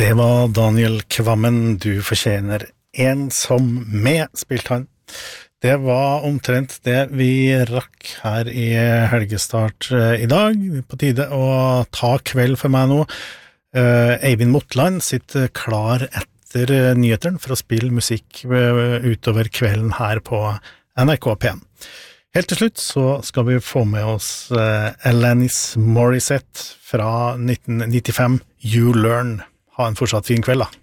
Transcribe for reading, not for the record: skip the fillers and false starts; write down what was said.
Det var Daniel Kvammen, du fortjener en som med, spilte han. Det var omtrent det vi rakk her i helgestart i dag. På tide å ta kveld for meg nå. Eivind Motland sitter klar etter nyheteren for å spille musikk utover kvelden her på NRK P1. Helt til slutt så skal vi få med oss Alanis Morissette fra 1995, You Learn. Ha en fortsatt fin kveld da.